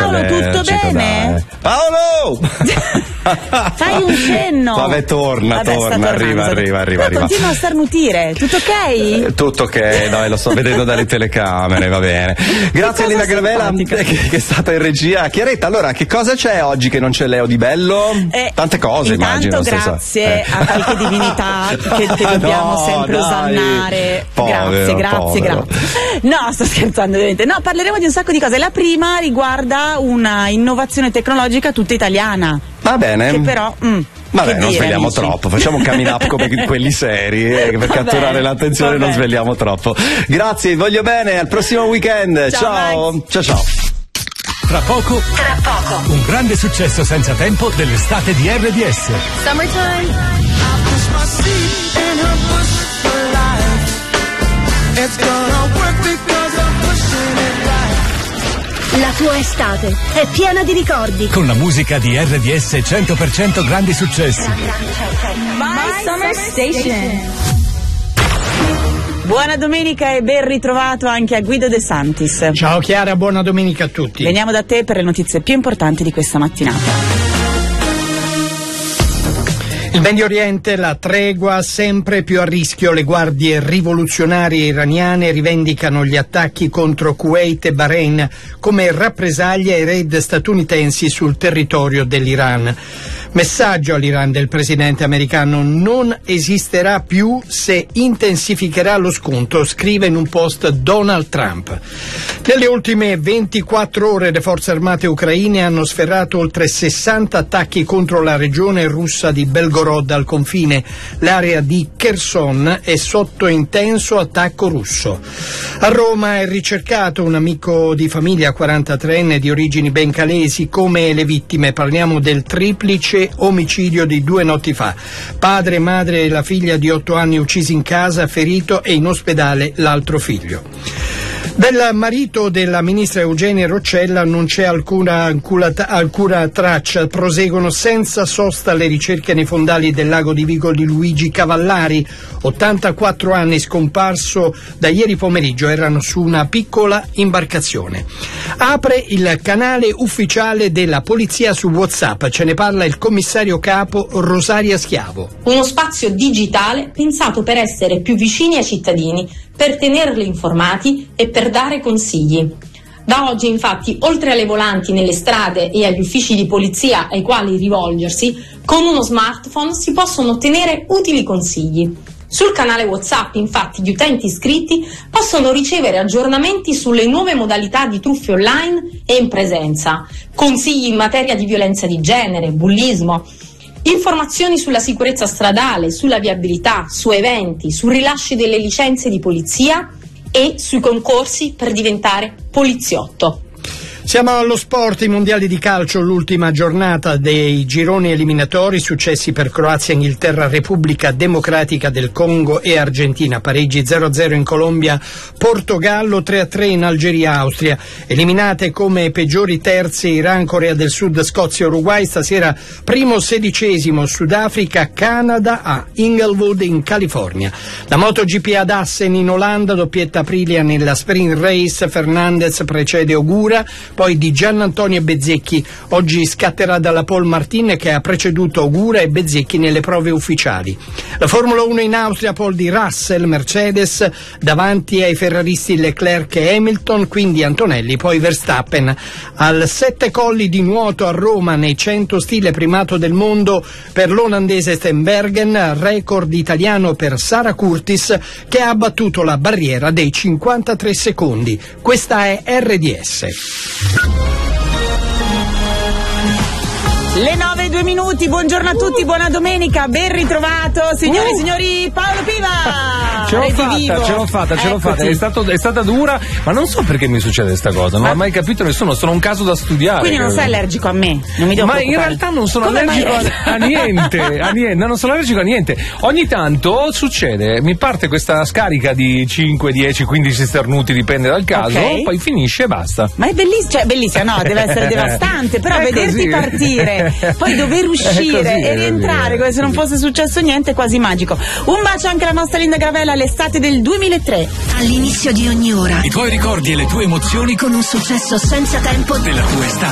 Paolo, tutto bene? Paolo! Fai un cenno. Vabbè, torna, arriva. Continua a starnutire, tutto ok? Tutto ok, dai, lo sto vedendo dalle telecamere, va bene. Grazie a Linda Gravella che è stata in regia. Chiaretta, allora, che cosa c'è oggi che non c'è Leo Di Bello? Tante cose, immagino. Grazie a qualche divinità che dobbiamo sempre osannare. Grazie. No, sto scherzando, ovviamente. No, parleremo di un sacco di cose. La prima riguarda una innovazione tecnologica tutta italiana. Va bene. Che però... Vabbè, non svegliamo troppo, facciamo un coming up come quelli seri, per catturare l'attenzione non svegliamo troppo. Grazie, voglio bene, al prossimo weekend. Ciao. Tra poco, un grande successo senza tempo dell'estate di RDS. Summertime. La tua estate è piena di ricordi. Con la musica di RDS 100% grandi successi. My Summer Station. Buona domenica e ben ritrovato anche a Guido De Santis. Ciao Chiara, buona domenica a tutti. Veniamo da te per le notizie più importanti di questa mattinata. Il Medio Oriente, la tregua sempre più a rischio. Le guardie rivoluzionarie iraniane rivendicano gli attacchi contro Kuwait e Bahrain come rappresaglia ai raid statunitensi sul territorio dell'Iran. Messaggio all'Iran del presidente americano: non esisterà più se intensificherà lo scontro, scrive in un post Donald Trump. Nelle ultime 24 ore le forze armate ucraine hanno sferrato oltre 60 attacchi contro la regione russa di Belgorod al confine. L'area di Kherson è sotto intenso attacco russo. A Roma è ricercato un amico di famiglia 43enne di origini bencalesi come le vittime. Parliamo del triplice omicidio di 2 notti fa. Padre, madre e la figlia di 8 anni uccisi in casa, ferito e in ospedale l'altro figlio. Del marito della ministra Eugenia Roccella non c'è alcuna traccia. Proseguono senza sosta le ricerche nei fondali del lago di Vigo di Luigi Cavallari, 84 anni, scomparso da ieri pomeriggio. Erano su una piccola imbarcazione. Apre il canale ufficiale della polizia su WhatsApp. Ce ne parla il commissario capo Rosaria Schiavo. Uno spazio digitale pensato per essere più vicini ai cittadini, per tenerli informati e per dare consigli. Da oggi, infatti, oltre alle volanti nelle strade e agli uffici di polizia ai quali rivolgersi, con uno smartphone si possono ottenere utili consigli. Sul canale WhatsApp, infatti, gli utenti iscritti possono ricevere aggiornamenti sulle nuove modalità di truffe online e in presenza, consigli in materia di violenza di genere, bullismo, informazioni sulla sicurezza stradale, sulla viabilità, su eventi, su rilasci delle licenze di polizia e sui concorsi per diventare poliziotto. Siamo allo sport, i mondiali di calcio, l'ultima giornata dei gironi eliminatori, successi per Croazia, Inghilterra, Repubblica Democratica del Congo e Argentina, pareggi 0-0 in Colombia, Portogallo 3-3 in Algeria, Austria. Eliminate come peggiori terze Iran, Corea del Sud, Scozia, Uruguay. Stasera primo 16esimo Sudafrica, Canada a Inglewood in California. La MotoGP ad Assen in Olanda, doppietta Aprilia nella sprint race, Fernandez precede Ogura, poi di Giannantonio Bezzecchi. Oggi scatterà dalla Paul Martin che ha preceduto Ogura e Bezzecchi nelle prove ufficiali. La Formula 1 in Austria, pole di Russell, Mercedes, davanti ai ferraristi Leclerc e Hamilton, quindi Antonelli, poi Verstappen. Al 7 colli di nuoto a Roma, nei 100 stile primato del mondo per l'olandese Stenbergen, record italiano per Sara Curtis che ha battuto la barriera dei 53 secondi. Questa è RDS. Le 9:02, buongiorno a tutti, buona domenica, ben ritrovato, signore e signori, Paolo Piva! Ce l'ho fatta, è stata dura, ma non so perché mi succede questa cosa, non l'ha mai capito nessuno, sono un caso da studiare. Quindi non sei allergico a me, non mi devo ma preoccupare. In realtà non sono allergico a niente, non sono allergico a niente. Ogni tanto succede, mi parte questa scarica di 5, 10, 15 starnuti, dipende dal caso, poi finisce e basta. Ma è bellissima, no, deve essere devastante, però vederti partire, poi dover uscire e rientrare come se non fosse successo niente è quasi magico. Un bacio anche alla nostra Linda Gravella, l'estate del 2003. All'inizio di ogni ora i tuoi ricordi e le tue emozioni con un successo senza tempo della tua estate.